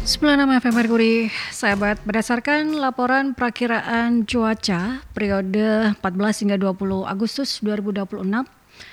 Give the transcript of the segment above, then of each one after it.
96 FM Merkuri, sahabat, berdasarkan laporan perakiraan cuaca periode 14 hingga 20 Agustus 2026,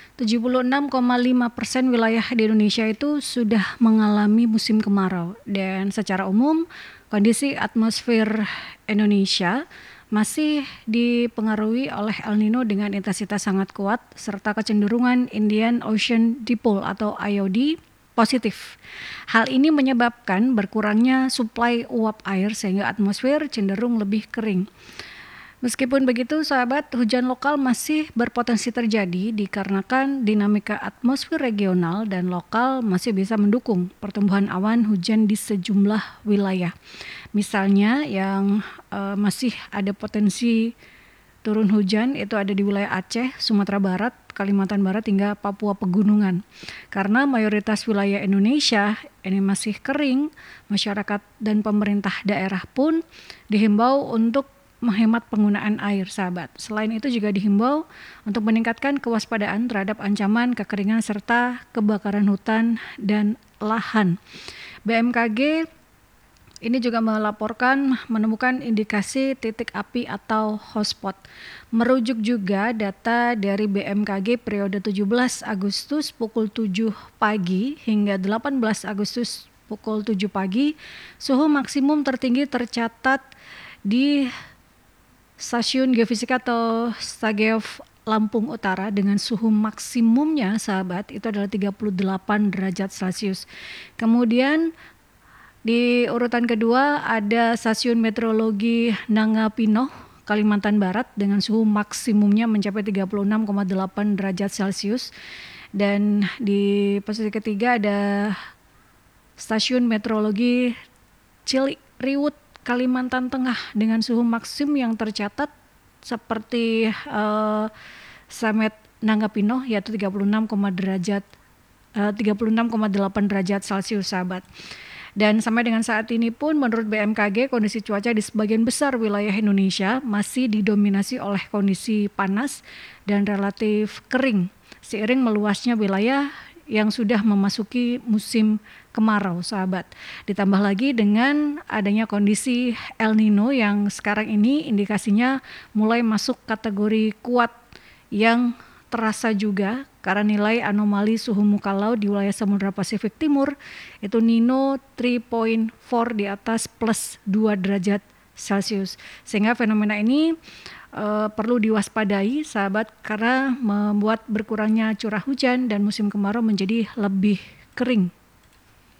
76,5% wilayah di Indonesia itu sudah mengalami musim kemarau, dan secara umum kondisi atmosfer Indonesia masih dipengaruhi oleh El Nino dengan intensitas sangat kuat serta kecenderungan Indian Ocean Dipole atau IOD positif. Hal ini menyebabkan berkurangnya suplai uap air sehingga atmosfer cenderung lebih kering. Meskipun begitu, sahabat, hujan lokal masih berpotensi terjadi dikarenakan dinamika atmosfer regional dan lokal masih bisa mendukung pertumbuhan awan hujan di sejumlah wilayah. Misalnya yang masih ada potensi turun hujan itu ada di wilayah Aceh, Sumatera Barat, Kalimantan Barat hingga Papua Pegunungan. Karena mayoritas wilayah Indonesia ini masih kering, masyarakat dan pemerintah daerah pun dihimbau untuk menghemat penggunaan air, sahabat. Selain itu juga dihimbau untuk meningkatkan kewaspadaan terhadap ancaman kekeringan serta kebakaran hutan dan lahan. BMKG ini juga melaporkan menemukan indikasi titik api atau hotspot. Merujuk juga data dari BMKG periode 17 Agustus pukul 7 pagi hingga 18 Agustus pukul 7 pagi, suhu maksimum tertinggi tercatat di Stasiun Geofisika atau Stageov Lampung Utara dengan suhu maksimumnya, sahabat, itu adalah 38 derajat Celcius. Kemudian di urutan kedua ada Stasiun Meteorologi Nangapino, Kalimantan Barat dengan suhu maksimumnya mencapai 36,8 derajat Celcius. Dan di posisi ketiga ada Stasiun Meteorologi Ciliriwut, Kalimantan Tengah dengan suhu maksimum yang tercatat seperti Samet Nangapino yaitu 36,8 derajat Celcius, sahabat. Dan sampai dengan saat ini pun menurut BMKG kondisi cuaca di sebagian besar wilayah Indonesia masih didominasi oleh kondisi panas dan relatif kering seiring meluasnya wilayah yang sudah memasuki musim kemarau, sahabat. Ditambah lagi dengan adanya kondisi El Nino yang sekarang ini indikasinya mulai masuk kategori kuat yang terasa juga karena nilai anomali suhu muka laut di wilayah Samudra Pasifik Timur itu Nino 3.4 di atas plus 2 derajat Celcius. Sehingga fenomena ini perlu diwaspadai, sahabat, karena membuat berkurangnya curah hujan dan musim kemarau menjadi lebih kering